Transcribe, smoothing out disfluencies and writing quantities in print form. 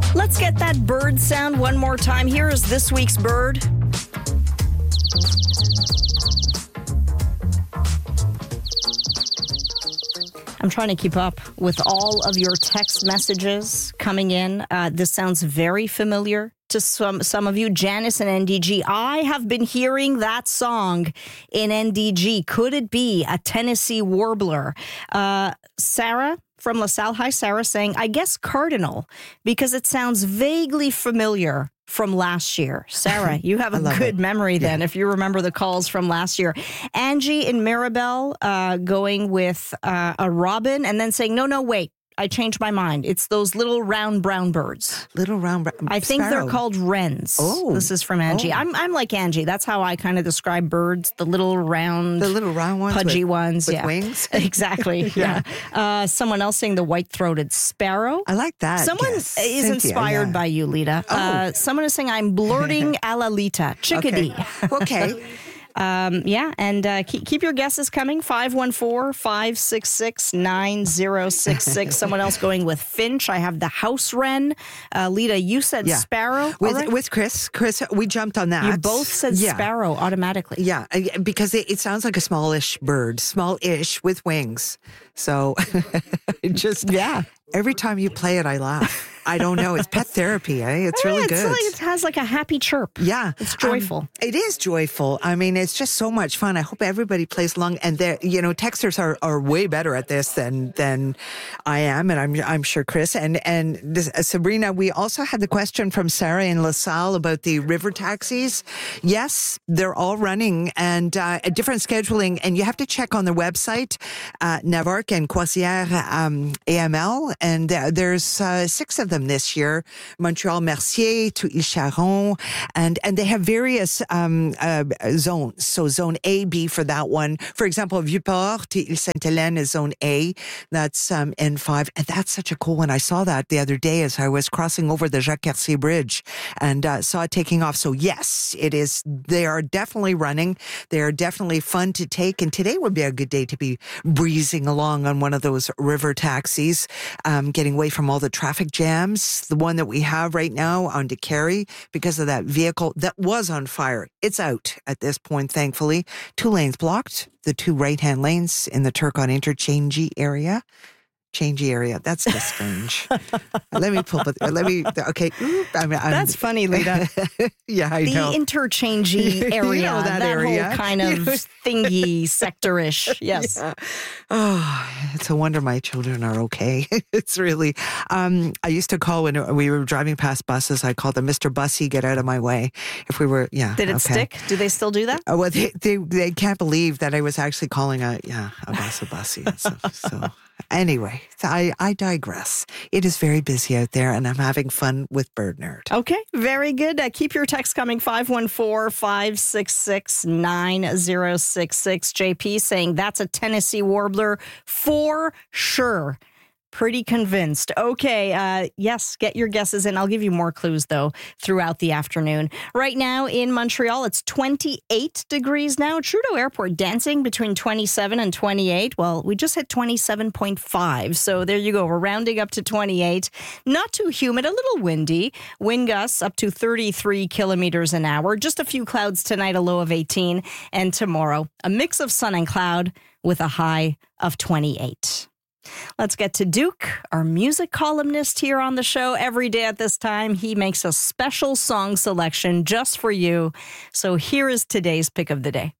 Let's get that bird sound one more time. Here is this week's bird. I'm trying to keep up with all of your text messages coming in. This sounds very familiar to some of you. Janice and NDG. I have been hearing that song in NDG. Could it be a Tennessee warbler? Sarah from LaSalle. Hi, Sarah, saying, I guess cardinal, because it sounds vaguely familiar from last year. Sarah, you have a good memory then, if you remember the calls from last year. Angie in Mirabel going with a robin and then saying, no, wait. I changed my mind. It's those little round brown birds. Little round brown. I think they're called wrens. Oh. This is from Angie. I'm like Angie. That's how I kind of describe birds. The little round ones. Pudgy ones. With wings. Exactly. Yeah. Someone else saying the white-throated sparrow. I like that. Someone is Cynthia, inspired by you, Lita. Someone is saying, I'm blurting a la Lita. Chickadee. Okay. And keep your guesses coming. 514-566-9066. Someone else going with finch. I have the house wren. Lita, you said sparrow. With Chris, we jumped on that. You both said sparrow automatically. Yeah, because it sounds like a smallish bird, small-ish with wings. So every time you play it, I laugh. I don't know. It's pet therapy, eh? It's really good. It has like a happy chirp. Yeah. It's joyful. It is joyful. I mean, it's just so much fun. I hope everybody plays along. And texters are way better at this than I am. And I'm sure Chris and this, Sabrina, we also had the question from Sarah in LaSalle about the river taxis. Yes, they're all running and a different scheduling. And you have to check on their website, Navarque and Croisière AML. And there's 6 of them this year, Montreal Mercier to Ile Charon, and they have various zones. So zone A, B for that one. For example, Vieux-Port to Ile Sainte-Hélène is zone A. That's N5, and that's such a cool one. I saw that the other day as I was crossing over the Jacques-Cartier Bridge and saw it taking off. So yes, it is. They are definitely running. They are definitely fun to take, and today would be a good day to be breezing along on one of those river taxis, getting away from all the traffic jams. The one that we have right now on DeCarry, because of that vehicle that was on fire. It's out at this point, thankfully. 2 lanes blocked, the 2 right-hand lanes in the Turcotte interchange area. That's just strange. Let me pull it. Okay. That's funny, Lita. Yeah, I know. The interchange area. that area. Whole kind of thingy, sector-ish. Yes. Yeah. Oh, it's a wonder my children are okay. It's really, I used to call when we were driving past buses, I called them, Mr. Bussy, get out of my way. If we were, Did it stick? Do they still do that? Well, they can't believe that I was actually calling a bus a bussy. So anyway, I digress. It is very busy out there, and I'm having fun with Bird Nerd. Okay, very good. Keep your text coming, 514-566-9066. JP saying that's a Tennessee warbler for sure. Pretty convinced. Okay, yes, get your guesses in. I'll give you more clues, though, throughout the afternoon. Right now in Montreal, it's 28 degrees now. Trudeau Airport dancing between 27 and 28. Well, we just hit 27.5, so there you go. We're rounding up to 28. Not too humid, a little windy. Wind gusts up to 33 kilometers an hour. Just a few clouds tonight, a low of 18. And tomorrow, a mix of sun and cloud with a high of 28. Let's get to Duke, our music columnist here on the show every day at this time. He makes a special song selection just for you. So here is today's pick of the day.